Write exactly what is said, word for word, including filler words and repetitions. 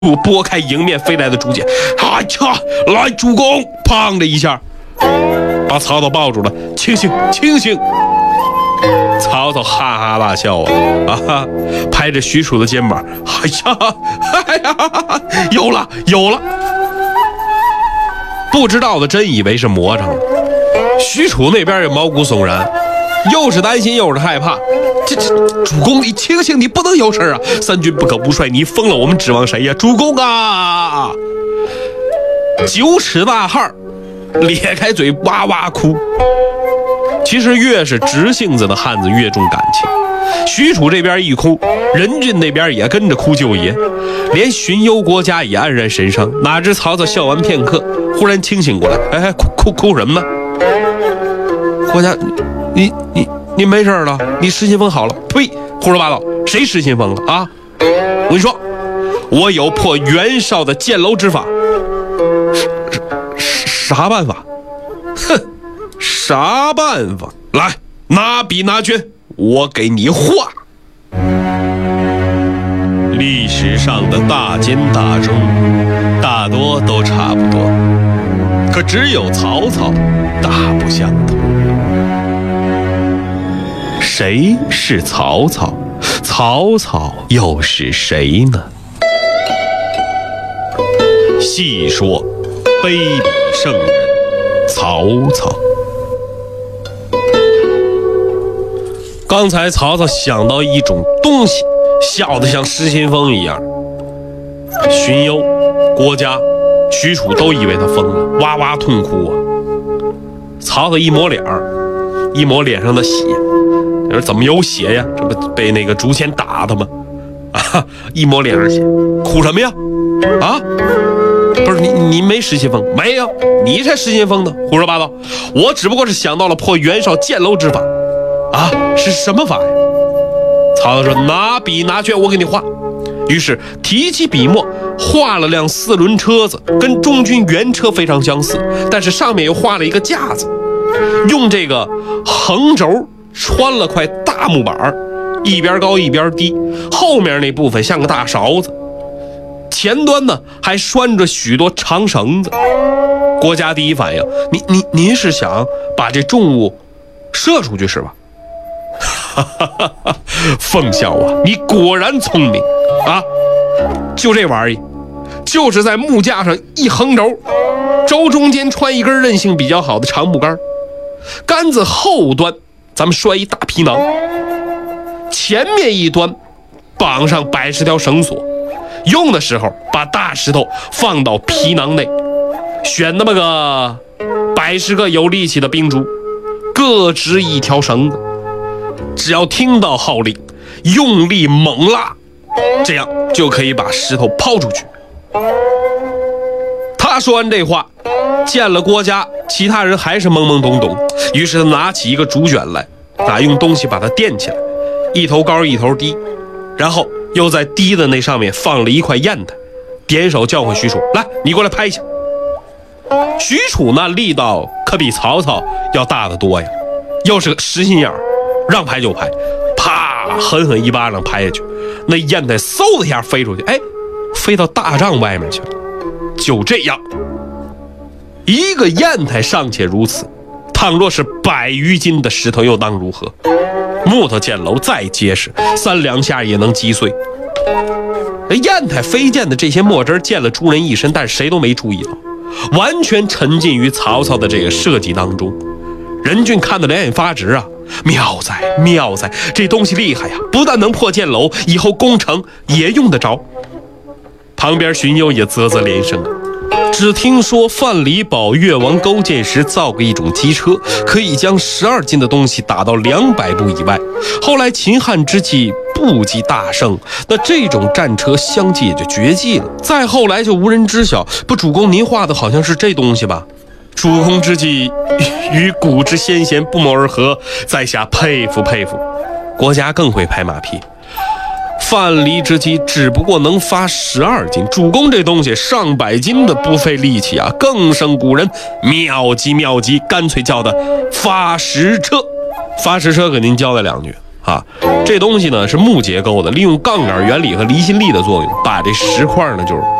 拨开迎面飞来的竹剑，哎呀，来主公！砰的一下，把曹操抱住了。清醒，清醒！曹操哈哈大笑啊啊！拍着许褚的肩膀，哎呀，哎呀，有了，有了！不知道的真以为是魔怔了。许褚那边也毛骨悚然，又是担心又是害怕。这这，主公你清醒，你不能有事啊！三军不可不率，你疯了，我们指望谁呀？主公啊！九尺大汉咧开嘴哇哇哭。其实越是直性子的汉子越重感情。许褚这边一哭，任俊那边也跟着哭救爷，连荀攸国家也黯然神伤。哪知曹操笑完片刻，忽然清醒过来，哎，哭哭哭什么呢？国家，你你你没事了？你失心疯好了？呸！胡说八道！谁失心疯了啊？我跟你说，我有破袁绍的箭楼之法。啥办法？哼！啥办法？来，拿笔拿卷，我给你画。历史上的大奸大忠，大多都差不多，可只有曹操大不相同。谁是曹操？曹操又是谁呢？细说卑鄙圣人曹操。刚才曹操想到一种东西，笑得像失心疯一样。荀攸、郭嘉、许褚都以为他疯了，哇哇痛哭啊。曹操一抹脸儿，一抹脸上的血，你说怎么有血呀？这不被那个竹签打的吗？啊，一抹脸上血，哭什么呀？啊，不是你你没失心疯？没有，你才失心疯呢！胡说八道！我只不过是想到了破袁绍箭楼之法。啊，是什么法呀？曹操说：“拿笔拿卷，我给你画。”于是提起笔墨，画了辆四轮车子，跟中军原车非常相似，但是上面又画了一个架子，用这个横轴穿了块大木板，一边高一边低，后面那部分像个大勺子，前端呢还拴着许多长绳子。郭嘉第一反应：您您您是想把这重物射出去是吧？哈哈哈哈！奉孝啊，你果然聪明啊！就这玩意，就是在木架上一横轴，轴中间穿一根韧性比较好的长木杆，杆子后端咱们拴一大皮囊，前面一端绑上百十条绳索，用的时候把大石头放到皮囊内，选那么个百十个有力气的兵卒，各执一条绳子。只要听到号令，用力猛拉，这样就可以把石头抛出去。他说完这话，见了郭嘉，其他人还是懵懵懂懂。于是他拿起一个竹卷来，啊，用东西把它垫起来，一头高一头低，然后又在低的那上面放了一块砚台，点手叫唤许褚：“来，你过来拍一下。”许褚那力道可比曹操要大得多呀，又是个实心眼儿。让拍就拍，啪，狠狠一巴掌拍下去，那砚台嗖的一下飞出去，哎，飞到大帐外面去了。就这样，一个砚台尚且如此，倘若是百余斤的石头又当如何？木头箭楼再结实，三两下也能击碎。砚台飞溅的这些墨汁溅了诸人一身，但是谁都没注意到，完全沉浸于曹操的这个设计当中。任俊看得两眼发直啊！妙哉妙哉，这东西厉害呀！不但能破箭楼，以后攻城也用得着。旁边荀攸也啧啧连声。只听说范蠡保越王勾践时造过一种机车，可以将十二斤的东西打到两百步以外。后来秦汉之际步机大盛，那这种战车相继也就绝迹了。再后来就无人知晓。不，主公您画的好像是这东西吧？主公之计与古之先贤不谋而合，在下佩服佩服。郭嘉更会拍马屁。范蠡之计只不过能发十二斤，主公这东西上百斤的，不费力气啊，更胜古人。妙极妙极，干脆叫的发石车。发石车给您交代两句， 啊，这东西呢是木结构的，利用杠杆原理和离心力的作用，把这石块呢就是